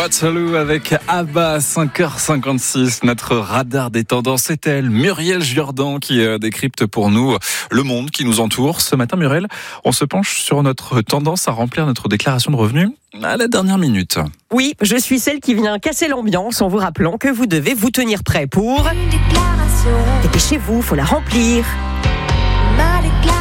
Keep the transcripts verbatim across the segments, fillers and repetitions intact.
Waterloo avec Abba, cinq heures cinquante-six. Notre radar des tendances, c'est elle, Muriel Jourdan, qui décrypte pour nous le monde qui nous entoure. Ce matin, Muriel, on se penche sur notre tendance à remplir notre déclaration de revenus à la dernière minute. Oui, je suis celle qui vient casser l'ambiance en vous rappelant que vous devez vous tenir prêt pour... Une déclaration. Dépêchez-vous, faut la remplir. Ma déclaration.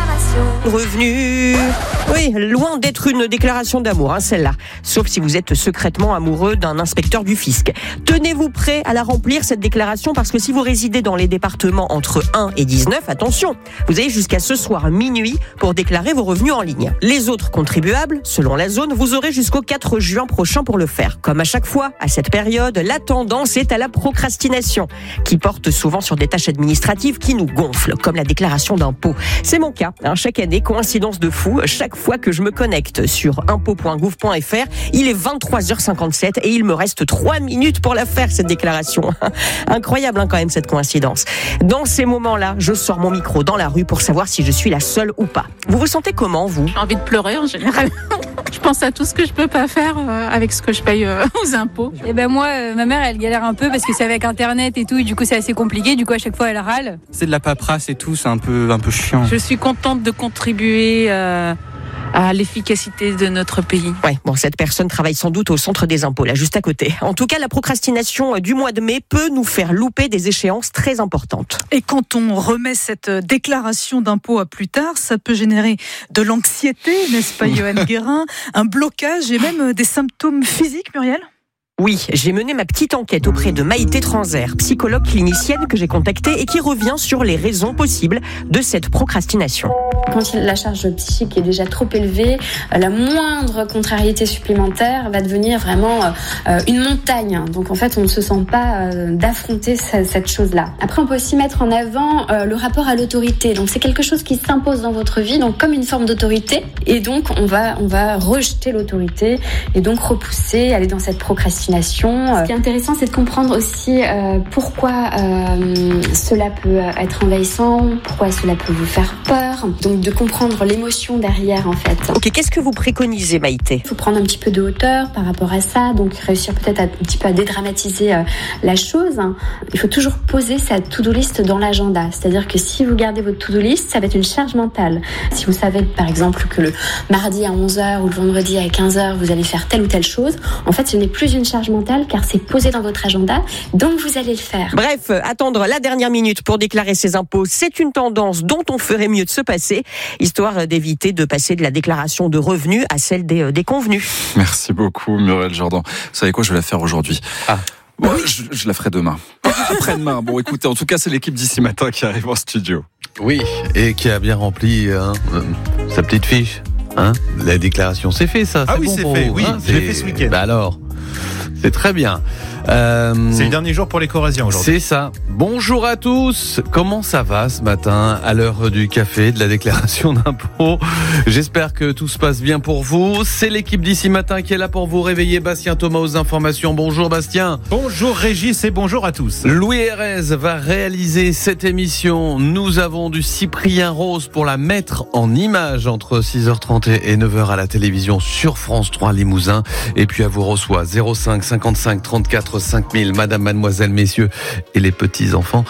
Revenu. Oui, loin d'être une déclaration d'amour, hein, celle-là. Sauf si vous êtes secrètement amoureux d'un inspecteur du fisc. Tenez-vous prêt à la remplir, cette déclaration, parce que si vous résidez dans les départements entre un et dix-neuf, attention, vous avez jusqu'à ce soir minuit pour déclarer vos revenus en ligne. Les autres contribuables, selon la zone, vous aurez jusqu'au quatre juin prochain pour le faire. Comme à chaque fois, à cette période, la tendance est à la procrastination, qui porte souvent sur des tâches administratives qui nous gonflent, comme la déclaration d'impôt. C'est mon cas, hein, chaque année, coïncidence de fou, chaque fois que je me connecte sur impôt point gouv point f r, il est vingt-trois heures cinquante-sept et il me reste trois minutes pour la faire, cette déclaration. Incroyable, hein, quand même, cette coïncidence. Dans ces moments-là, je sors mon micro dans la rue pour savoir si je suis la seule ou pas. Vous vous sentez comment, vous ? J'ai envie de pleurer en général. Je pense à tout ce que je peux pas faire euh, avec ce que je paye euh, aux impôts. Et ben moi, euh, ma mère, elle galère un peu parce que c'est avec Internet et tout, et du coup c'est assez compliqué. Du coup, à chaque fois, elle râle. C'est de la paperasse et tout, c'est un peu, un peu chiant. Je suis contente de contribuer euh, à l'efficacité de notre pays. Ouais, bon, cette personne travaille sans doute au centre des impôts, là, juste à côté. En tout cas, la procrastination du mois de mai peut nous faire louper des échéances très importantes. Et quand on remet cette déclaration d'impôt à plus tard, ça peut générer de l'anxiété, n'est-ce pas, Johan Guérin, un blocage et même des symptômes physiques, Muriel ? Oui, j'ai mené ma petite enquête auprès de Maïté Transer, psychologue clinicienne que j'ai contactée et qui revient sur les raisons possibles de cette procrastination. Quand la charge psychique est déjà trop élevée, la moindre contrariété supplémentaire va devenir vraiment une montagne. Donc en fait, on ne se sent pas d'affronter cette chose-là. Après, on peut aussi mettre en avant le rapport à l'autorité. Donc c'est quelque chose qui s'impose dans votre vie, donc comme une forme d'autorité. Et donc on va, on va rejeter l'autorité et donc repousser, aller dans cette procrastination. Ce qui est intéressant, c'est de comprendre aussi euh, pourquoi euh, cela peut être envahissant, pourquoi cela peut vous faire peur. Donc de comprendre l'émotion derrière, en fait. Ok, qu'est-ce que vous préconisez, Maïté ? Il faut prendre un petit peu de hauteur par rapport à ça, donc réussir peut-être à, un petit peu à dédramatiser euh, la chose. Il faut toujours poser sa to-do list dans l'agenda. C'est-à-dire que si vous gardez votre to-do list, ça va être une charge mentale. Si vous savez, par exemple, que le mardi à onze heures ou le vendredi à quinze heures, vous allez faire telle ou telle chose, en fait, ce n'est plus une charge mentale car c'est posé dans votre agenda, donc vous allez le faire. Bref, attendre la dernière minute pour déclarer ses impôts, c'est une tendance dont on ferait mieux de se passer, histoire d'éviter de passer de la déclaration de revenus à celle des, des convenus. Merci beaucoup, Muriel Jourdan. Vous savez quoi, je vais la faire aujourd'hui. Ah. Bon, oui. je, je la ferai demain. Après-demain. Bon, écoutez, en tout cas, c'est l'équipe d'ici matin qui arrive en studio. Oui, et qui a bien rempli hein, euh, sa petite fiche. Hein, la déclaration, c'est fait ça. Ah c'est oui, bon c'est pour fait. vous, Oui, hein, j'ai fait ce week-end. Bah alors, c'est très bien. Euh, c'est le dernier jour pour les Corésiens aujourd'hui. C'est ça. Bonjour à tous. Comment ça va ce matin à l'heure du café, de la déclaration d'impôt ? J'espère que tout se passe bien pour vous. C'est l'équipe d'ici matin qui est là pour vous réveiller. Bastien Thomas aux informations. Bonjour Bastien. Bonjour Régis et bonjour à tous. Louis Herez va réaliser cette émission. Nous avons du Cyprien Rose pour la mettre en image entre six heures trente et neuf heures à la télévision sur France trois Limousin. Et puis à vous reçoit zéro cinq cinquante-cinq trente-quatre cinq mille, madame, mademoiselle, messieurs et les petits-enfants.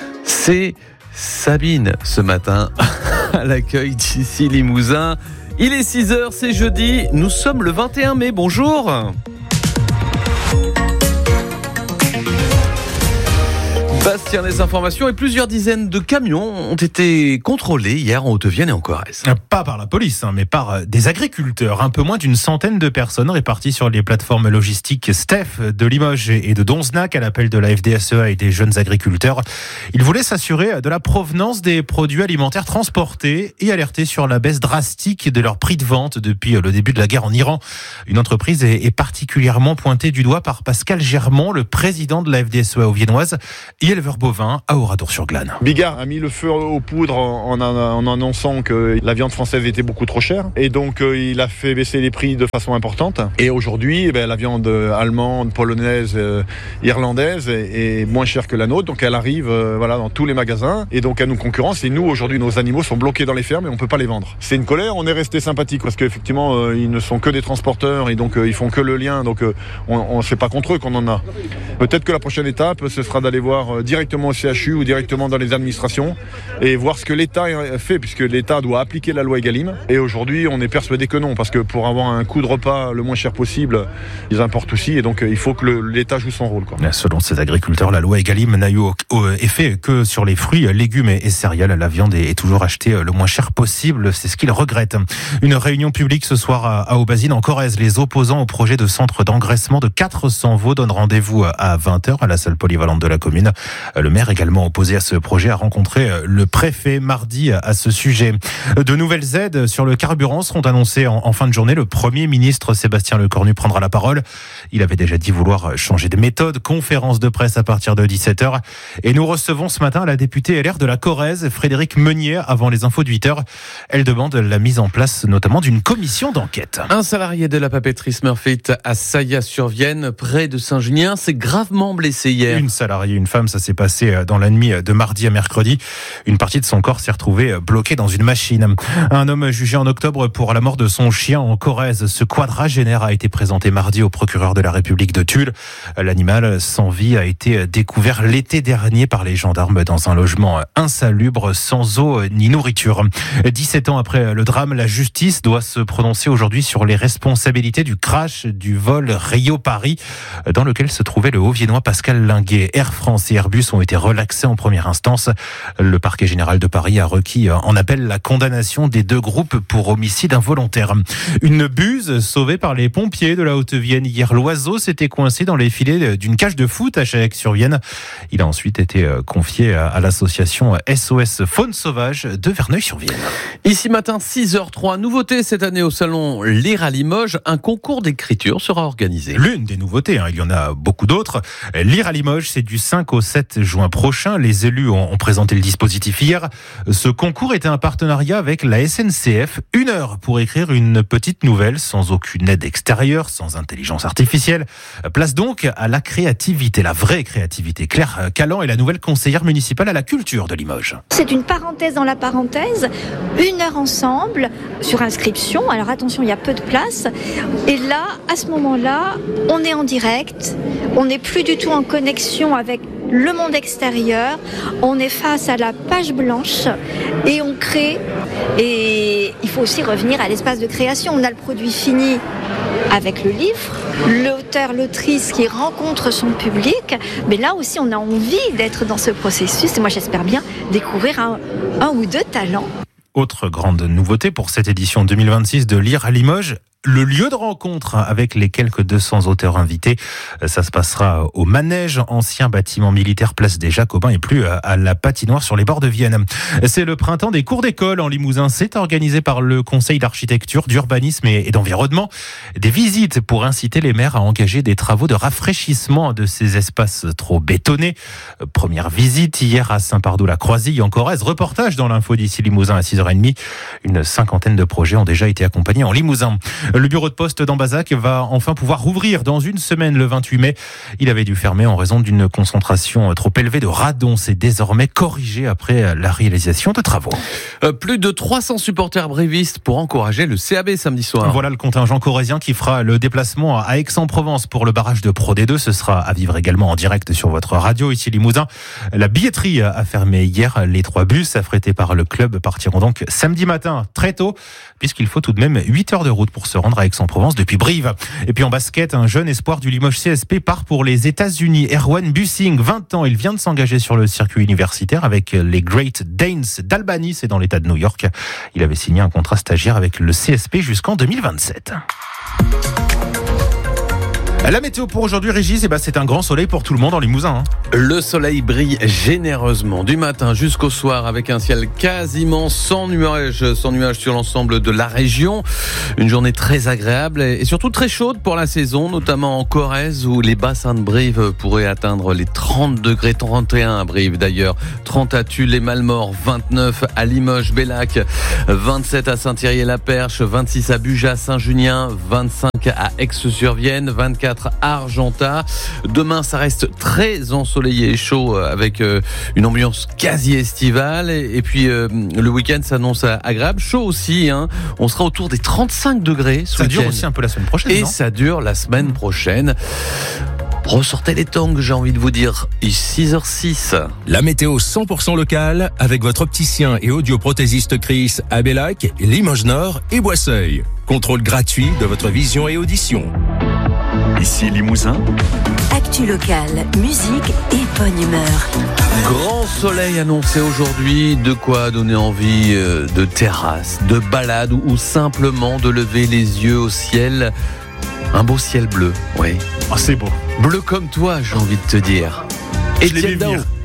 C'est Sabine ce matin à l'accueil d'ici Limousin. Il est six heures, c'est jeudi, nous sommes le vingt et un mai, bonjour. Bastien, des informations et plusieurs dizaines de camions ont été contrôlés hier en Haute-Vienne et en Corrèze. Pas par la police, hein, mais par des agriculteurs. Un peu moins d'une centaine de personnes réparties sur les plateformes logistiques Steph de Limoges et de Donzenac à l'appel de la F D S E A et des jeunes agriculteurs. Ils voulaient s'assurer de la provenance des produits alimentaires transportés et alerter sur la baisse drastique de leur prix de vente depuis le début de la guerre en Iran. Une entreprise est particulièrement pointée du doigt par Pascal Germont, le président de la F D S E A auviennoise. Hier éleveur bovin à Oradour-sur-Glane. Bigard a mis le feu aux poudres en, en, en annonçant que la viande française était beaucoup trop chère. Et donc, euh, il a fait baisser les prix de façon importante. Et aujourd'hui, eh bien, la viande allemande, polonaise, euh, irlandaise est, est moins chère que la nôtre. Donc, elle arrive euh, voilà, dans tous les magasins. Et donc, elle nous concurrence. Et nous, aujourd'hui, nos animaux sont bloqués dans les fermes et on ne peut pas les vendre. C'est une colère. On est resté sympathique parce qu'effectivement, euh, ils ne sont que des transporteurs et donc euh, ils font que le lien. Donc, euh, on ne sait pas contre eux qu'on en a. Peut-être que la prochaine étape, ce sera d'aller voir euh, directement au C H U ou directement dans les administrations et voir ce que l'État fait, puisque l'État doit appliquer la loi Egalim. Et aujourd'hui, on est persuadé que non, parce que pour avoir un coût de repas le moins cher possible, ils importent aussi, et donc il faut que le, l'État joue son rôle, quoi. Selon ces agriculteurs, la loi Egalim n'a eu effet que sur les fruits, légumes et céréales. La viande est toujours achetée le moins cher possible, c'est ce qu'ils regrettent. Une réunion publique ce soir à Aubazine, en Corrèze. Les opposants au projet de centre d'engraissement de quatre cents veaux donnent rendez-vous à vingt heures à la salle polyvalente de la commune. Le maire, également opposé à ce projet, a rencontré le préfet mardi à ce sujet. De nouvelles aides sur le carburant seront annoncées en, en fin de journée. Le Premier ministre Sébastien Lecornu prendra la parole. Il avait déjà dit vouloir changer de méthode. Conférence de presse à partir de dix-sept heures. Et nous recevons ce matin la députée L R de la Corrèze, Frédérique Meunier, avant les infos de huit heures. Elle demande la mise en place notamment d'une commission d'enquête. Un salarié de la papeterie Smurfit à Saillat-sur-Vienne, près de Saint-Junien, s'est gravement blessé hier. Une salariée, une femme, ça s'est passé dans la nuit de mardi à mercredi. Une partie de son corps s'est retrouvée bloquée dans une machine. Un homme jugé en octobre pour la mort de son chien en Corrèze. Ce quadragénaire a été présenté mardi au procureur de la République de Tulle. L'animal sans vie a été découvert l'été dernier par les gendarmes dans un logement insalubre, sans eau ni nourriture. dix-sept ans après le drame, la justice doit se prononcer aujourd'hui sur les responsabilités du crash du vol Rio-Paris, dans lequel se trouvait le Haut-Viennois Pascal Linguet. Air France et Airbus ont été relaxés en première instance. Le parquet général de Paris a requis en appel la condamnation des deux groupes pour homicide involontaire. Une buse sauvée par les pompiers de la Haute-Vienne. Hier, l'oiseau s'était coincé dans les filets d'une cage de foot à Chalaix-sur-Vienne. Il a ensuite été confié à l'association S O S Faune Sauvage de Verneuil-sur-Vienne. Ici matin, six heures zéro trois. Nouveauté cette année au salon Lire à Limoges. Un concours d'écriture sera organisé. L'une des nouveautés, hein, il y en a beaucoup d'autres. Lire à Limoges, c'est du cinq au sept juin prochain. Les élus ont, ont présenté le dispositif hier. Ce concours était un partenariat avec la S N C F. Une heure pour écrire une petite nouvelle sans aucune aide extérieure, sans intelligence artificielle. Place donc à la créativité, la vraie créativité. Claire Callan est la nouvelle conseillère municipale à la culture de Limoges. C'est une parenthèse dans la parenthèse. Une heure ensemble sur inscription. Alors attention, il y a peu de place. Et là, à ce moment-là, on est en direct. On n'est plus du tout en connexion avec le monde extérieur. On est face à la page blanche et on crée. Et il faut aussi revenir à l'espace de création. On a le produit fini avec le livre, l'auteur, l'autrice qui rencontre son public. Mais là aussi, on a envie d'être dans ce processus. Et moi, j'espère bien découvrir un, un ou deux talents. Autre grande nouveauté pour cette édition deux mille vingt-six de Lire à Limoges, le lieu de rencontre avec les quelques deux cents auteurs invités. Ça se passera au Manège, ancien bâtiment militaire place des Jacobins, et plus à la patinoire sur les bords de Vienne. C'est le printemps des cours d'école en Limousin. C'est organisé par le Conseil d'architecture, d'urbanisme et d'environnement. Des visites pour inciter les maires à engager des travaux de rafraîchissement de ces espaces trop bétonnés. Première visite hier à Saint-Pardoux-la-Croisille en Corrèze. Reportage dans l'info d'ici Limousin à six heures trente. Une cinquantaine de projets ont déjà été accompagnés en Limousin. Le bureau de poste d'Ambazac va enfin pouvoir rouvrir dans une semaine le vingt-huit mai. Il avait dû fermer en raison d'une concentration trop élevée de radon. C'est désormais corrigé après la réalisation de travaux. Euh, plus de trois cents supporters brévistes pour encourager le C A B samedi soir. Voilà le contingent corrézien qui fera le déplacement à Aix-en-Provence pour le barrage de Pro D deux. Ce sera à vivre également en direct sur votre radio ici Limousin. La billetterie a fermé hier. Les trois bus affrétés par le club partiront donc samedi matin très tôt, puisqu'il faut tout de même huit heures de route pour se rendre à Aix-en-Provence depuis Brive. Et puis en basket, un jeune espoir du Limoges C S P part pour les États-Unis. Erwan Bussing, vingt ans, il vient de s'engager sur le circuit universitaire avec les Great Danes d'Albany, c'est dans l'État de New York. Il avait signé un contrat stagiaire avec le C S P jusqu'en deux mille vingt-sept. La météo pour aujourd'hui, Régis, eh ben, c'est un grand soleil pour tout le monde en Limousin. Hein. Le soleil brille généreusement du matin jusqu'au soir avec un ciel quasiment sans nuages, sans nuages sur l'ensemble de la région. Une journée très agréable et surtout très chaude pour la saison, notamment en Corrèze où les bassins de Brive pourraient atteindre les trente degrés, trente et un à Brive d'ailleurs, trente à Tulle et Malmort, vingt-neuf à Limoges, Bellac, vingt-sept à Saint-Thierry-et-la-Perche, vingt-six à Bujas, Saint-Junien, vingt-cinq à Aix-sur-Vienne, vingt-quatre à Argentat. Demain, ça reste très ensoleillé et chaud avec une ambiance quasi estivale. Et puis, le week-end s'annonce agréable. Chaud aussi, hein. On sera autour des trente-cinq degrés. Ça dure aussi un peu la semaine prochaine, Et non ça dure la semaine prochaine. Ressortez les tongs, j'ai envie de vous dire. six heures six. La météo cent pour cent locale avec votre opticien et audioprothésiste Chris à Bellac, Limoges Nord et Boisseuil. Contrôle gratuit de votre vision et audition. Ici Limousin. Actu locale, musique et bonne humeur. Grand soleil annoncé aujourd'hui, de quoi donner envie de terrasse, de balade ou simplement de lever les yeux au ciel. Un beau ciel bleu, oui. Oh, c'est beau. Bleu comme toi, j'ai envie de te dire. Je l'ai vu venir.